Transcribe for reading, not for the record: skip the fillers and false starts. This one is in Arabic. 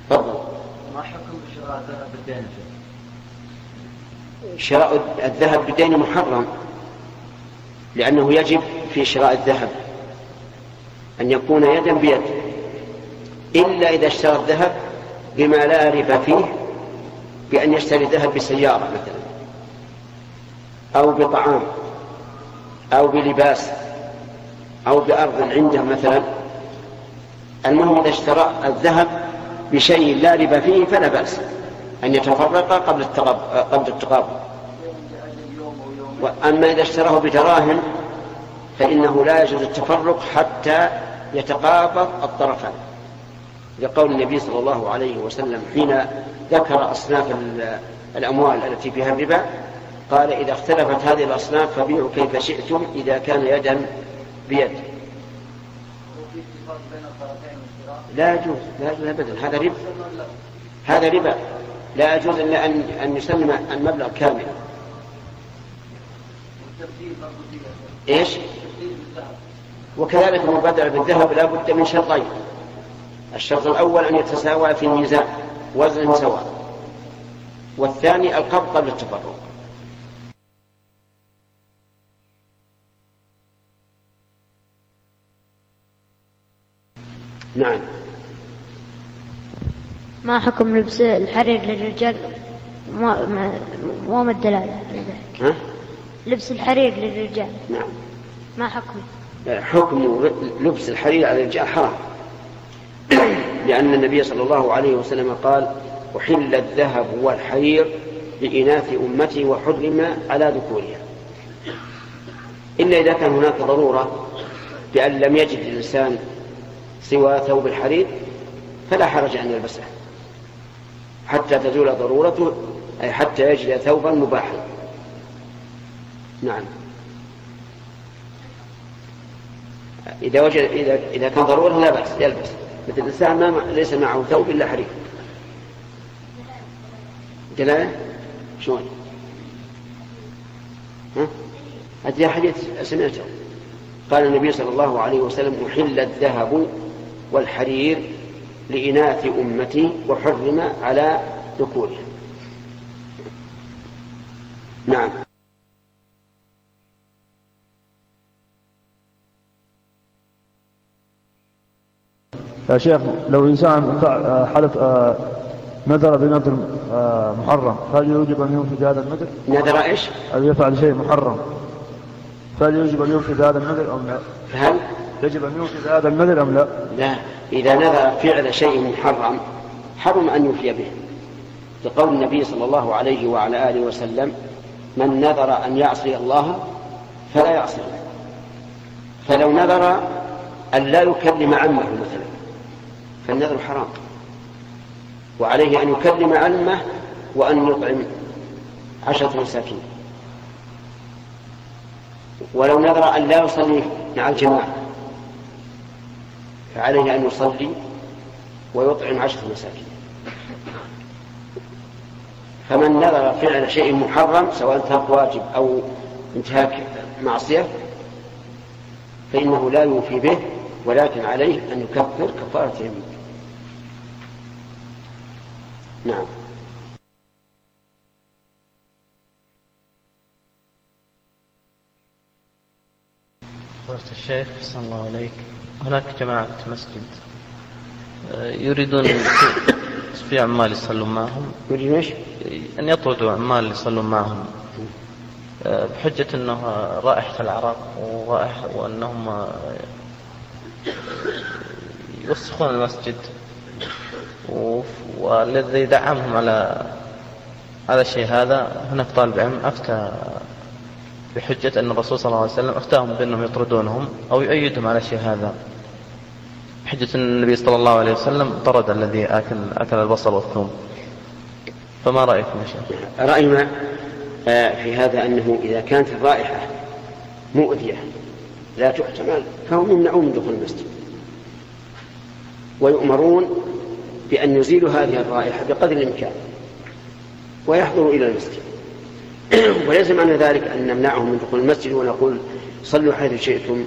تفضل. ما حكم شراء الذهب بالدين؟ شراء الذهب بالدين محرم، لأنه يجب في شراء الذهب أن يكون يدا بيد، إلا إذا اشترى الذهب بما لا ربا فيه، بأن يشتري الذهب بسيارة مثلا، أو بطعام، أو بلباس، أو بأرض عنده مثلا. المهم إذا اشترى الذهب بشيء لا ربا فيه فلا بأس أن يتفرق قبل التقابض. وأما إذا اشتراه بدراهم فإنه لا يجوز التفرق حتى يتقابض الطرفان، لقول النبي صلى الله عليه وسلم حين ذكر أصناف الأموال التي فيها الربا قال: إذا اختلفت هذه الأصناف فبيعوا كيف شئتم إذا كان يدا بيد. لا يجوز، لا يجوز أبدا، هذا ربا، هذا ربا، لا يجوز إلا أن يسلم المبلغ كامل. إيش؟ وكذلك المبادرة بالذهب لا بد من شرطين: الشرط الأول أن يتساوى في الميزان وزن سواء، والثاني القبض قبل التفرق. نعم. ما حكم لبس الحرير للرجال؟ ما الدلالة؟ لبس الحرير للرجال. نعم. ما حكم؟ حكم لبس الحرير على الرجال حرام، لأن النبي صلى الله عليه وسلم قال: أحل الذهب والحرير لإناث أمتي وحرم على ذكورها، إلا إذا كان هناك ضرورة بأن لم يجد الإنسان سوى ثوب الحرير فلا حرج أن يلبسه حتى تزول ضرورته، أي حتى يجد ثوبا مباحا. نعم. إذا كان ضرورة لا بأس يلبس، مثل الإنسان ليس معه ثوب إلا حرير. دلالة شلون؟ هذه حديث سمعته، قال النبي صلى الله عليه وسلم: أحل الذهب والحرير لإناث أمتي وحرم على ذكورها. نعم. يا شيخ، لو إنسان حلف نذر بنذر محرم، هل يجب أن ينفذ هذا النذر؟ نذر إيش؟ أن يفعل شيء محرم، فهل يجب أن ينفذ هذا النذر أم لا؟ هل يجب أن ينفذ هذا النذر أم لا؟ لا، إذا نذر فعل شيء محرم حرم أن يوفي به، لقول النبي صلى الله عليه وعلى آله وسلم: من نذر أن يعصي الله فلا يعصي الله. فلو نذر أن لا يكلم عمه مثلا فالنذر حرام، وعليه أن يكلم عمه وأن يطعم 10 مساكين. ولو نذر أن لا يصلي مع الجماعة فعليه أن يصلي ويطعم 10 مساكين. فمن نذر فعل شيء محرم سواء ترك واجب أو انتهاك معصية فإنه لا يوفي به، ولكن عليه أن يكفر كفارة يمين. نعم. فضيلة الشيخ صلى الله عليك، هناك جماعة مسجد يريدون في عمال يصلون معهم، يريدون أن يطردوا عمال يصلون معهم بحجة أنه رائحة العراق وأنهم يوسخون المسجد، والذي دعمهم على الشيء هذا هناك طالب علم أفتى بحجة أن الرسول صلى الله عليه وسلم أفتاهم بأنهم يطردونهم أو يؤيدهم على الشيء هذا، بحجة أن النبي صلى الله عليه وسلم طرد الذي أكل البصل والثوم. فما رأيكم يا شيخ؟ رأينا في هذا أنه إذا كانت الرائحة مؤذية لا تحتمل فهم يمنعون من دخول المسجد، ويؤمرون بأن يزيلوا هذه الرائحة بقدر الإمكان ويحضروا إلى المسجد. وليس معنى ذلك أن نمنعهم من دخول المسجد ونقول صلوا حيث شئتم